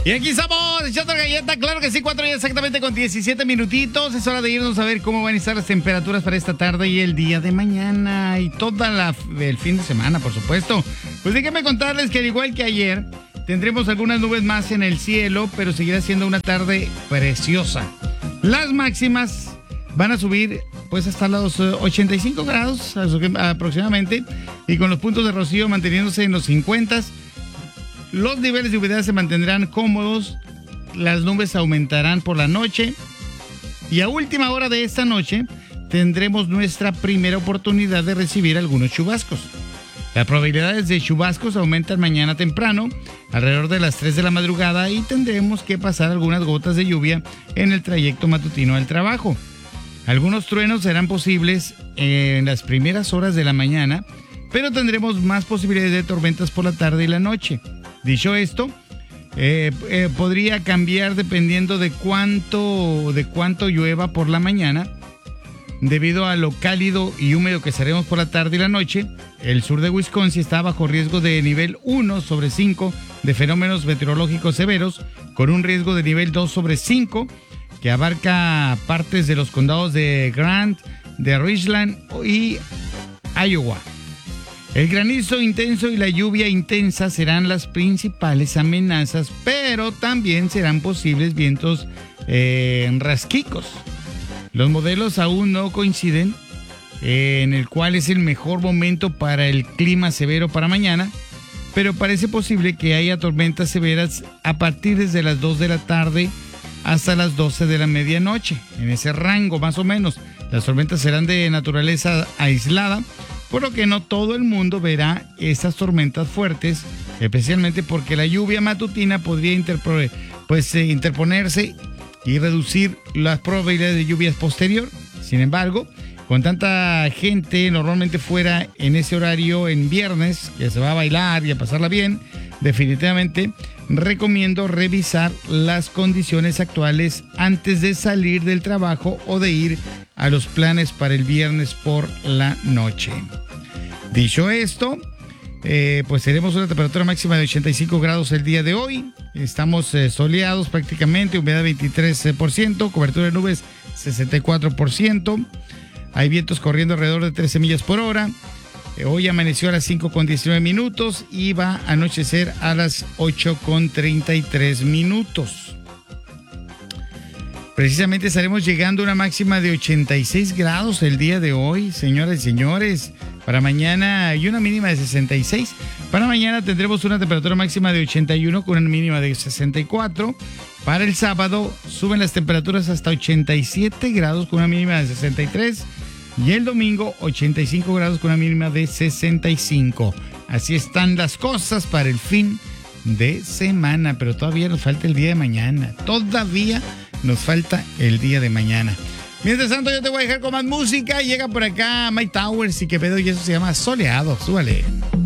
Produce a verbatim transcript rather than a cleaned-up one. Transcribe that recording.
Y aquí estamos, echando galleta, claro que sí, cuatro días exactamente con diecisiete minutitos. Es hora de irnos a ver cómo van a estar las temperaturas para esta tarde y el día de mañana y toda la el fin de semana, por supuesto. Pues déjenme contarles que al igual que ayer, tendremos algunas nubes más en el cielo, pero seguirá siendo una tarde preciosa. Las máximas van a subir pues hasta los ochenta y cinco grados aproximadamente, y con los puntos de rocío manteniéndose en los cincuenta. Los niveles de humedad se mantendrán cómodos, las nubes aumentarán por la noche y a última hora de esta noche tendremos nuestra primera oportunidad de recibir algunos chubascos. Las probabilidades de chubascos aumentan mañana temprano, alrededor de las tres de la madrugada, y tendremos que pasar algunas gotas de lluvia en el trayecto matutino al trabajo. Algunos truenos serán posibles en las primeras horas de la mañana, pero tendremos más posibilidades de tormentas por la tarde y la noche. Dicho esto, eh, eh, podría cambiar dependiendo de cuánto, de cuánto llueva por la mañana. Debido a lo cálido y húmedo que estaremos por la tarde y la noche, el sur de Wisconsin está bajo riesgo de nivel uno sobre cinco de fenómenos meteorológicos severos, con un riesgo de nivel dos sobre cinco que abarca partes de los condados de Grant, de Richland y Iowa. El granizo intenso y la lluvia intensa serán las principales amenazas, pero también serán posibles vientos eh, rasquicos. Los modelos aún no coinciden eh, en el cual es el mejor momento para el clima severo para mañana, pero parece posible que haya tormentas severas a partir desde las dos de la tarde hasta las doce de la medianoche. En ese rango más o menos, las tormentas serán de naturaleza aislada, por lo que no todo el mundo verá estas tormentas fuertes, especialmente porque la lluvia matutina podría interpo- pues, eh, interponerse y reducir las probabilidades de lluvias posterior. Sin embargo, con tanta gente normalmente fuera en ese horario en viernes, que se va a bailar y a pasarla bien, definitivamente recomiendo revisar las condiciones actuales antes de salir del trabajo o de ir a los planes para el viernes por la noche. Dicho esto, eh, pues tenemos una temperatura máxima de ochenta y cinco grados el día de hoy. Estamos eh, soleados prácticamente, humedad veintitrés por ciento, cobertura de nubes sesenta y cuatro por ciento. Hay vientos corriendo alrededor de trece millas por hora. Eh, hoy amaneció a las cinco con diecinueve minutos y va a anochecer a las ocho con treinta y tres minutos. Precisamente estaremos llegando a una máxima de ochenta y seis grados el día de hoy, señoras y señores. Para mañana y una mínima de sesenta y seis. Para mañana tendremos una temperatura máxima de ochenta y uno con una mínima de sesenta y cuatro. Para el sábado suben las temperaturas hasta ochenta y siete grados con una mínima de sesenta y tres. Y el domingo ochenta y cinco grados con una mínima de sesenta y cinco. Así están las cosas para el fin de semana. Pero todavía nos falta el día de mañana. Todavía nos falta el día de mañana. Mientras tanto, yo te voy a dejar con más música. Llega por acá Mike Towers y que pedo, y eso se llama Soleado. Súbale.